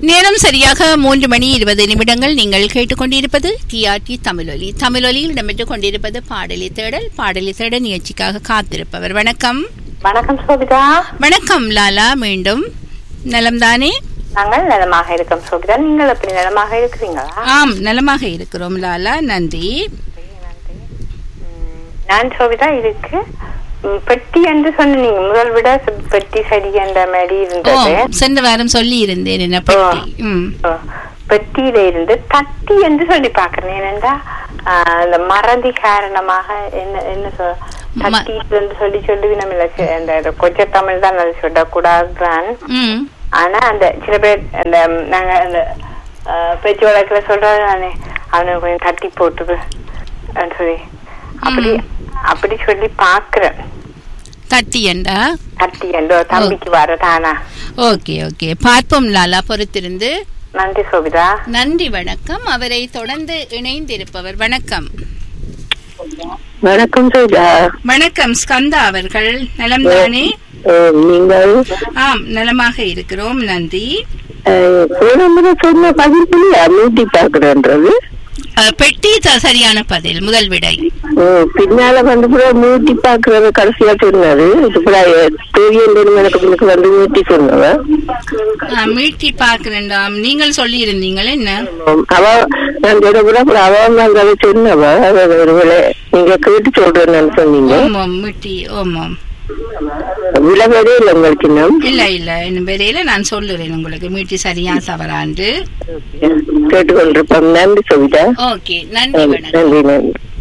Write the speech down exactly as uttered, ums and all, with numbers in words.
நேரம் சரியாக மூன்று மணி இருபது நிமிடங்கள். நீங்கள் கேட்டுக்கொண்டிருப்பது டிஆர்டி தமிழொலி. தமிழொலியில் இடம்பெற்றுக் கொண்டிருப்பது பாடலி தேடல். பாடலி தேடல் நிகழ்ச்சிக்காக காத்திருப்பவர். வணக்கம். வணக்கம் சோபிதா. வணக்கம் லாலா. மீண்டும் நலம்தானே? நாங்கள் நலமாக இருக்கோம் சோபிதா. நீங்கள் எப்படி நலமாக இருக்கிறீங்களா? ஆம், நலமாக இருக்கிறோம் லாலா. நன்றி. நான் சோபிதா இதுக்கு பெட்டி என்று சொன்னீங்க. முதல் விட பெட்டி சரி என்ற மாதிரி இருந்தது. சென்ற வாரம் சொல்லி இருந்தேன். என்ன பெட்டி? பெட்டியில இருந்து தட்டி என்று சொல்லி பாக்குறேன். ஏனென்றா அந்த மறதி காரணமாக என்ன என்ன சொல் தட்டி என்று சொல்லி சொல்லி நம்ம இந்த கொஞ்ச தமிழ் தான் அது சொல்லக்கூடாதுதான். ஆனா அந்த சில பேர் அந்த நாங்க அந்த பேச்சு வழக்குல சொல்றது நானே அவனை கொஞ்சம் தட்டி போட்டுது சொல்லி அப்படி அப்படி சொல்லி பாக்குறேன். தட்டி என்றா தட்டி என்றோ தம்பிக்கு வரதானா? ஓகே ஓகே, பார்ப்போம் லாலா, பொறுத்திருந்து. நன்றி சோபிதா. நன்றி, வணக்கம். அவரை தொடர்ந்து இணைந்திருப்பவர். வணக்கம். வணக்கம் சோபிதா. வணக்கம் ஸ்கந்தா அவர்கள். நலம்தானே? நீங்கள்? ஆம், நலமாக இருக்கிறோம். நன்றி. சொன்ன பதில் மூட்டி பாக்குறேன்றது பெட்டி சரியான பதில். முதல் விடை. பின்னால வந்து மூட்டி பாக்குறது கடைசியா சொன்னது. எனக்கு வந்து மூட்டி சொன்னவ மீட்டி பாக்குறேன்டாம் நீங்கள் சொல்லி இருந்தீங்களே. என்ன அவ நான் கூட அவ சொன்னவ ஒருவேளை நீங்க கேட்டு சொல்றேன்னு சொன்னீங்க. ஓமாம், மீட்டி. ஓமாம், விலை வரையில உங்களுக்கு இன்னும் இல்ல இல்ல இன்னும் வரையில. நான் சொல்லுறேன் உங்களுக்கு மீட்டி சரியா தவறாண்டு கேட்டுக்கொண்டிருப்போம். நன்றி சோபிதா. ஓகே, நன்றி. நன்றி நன்றி.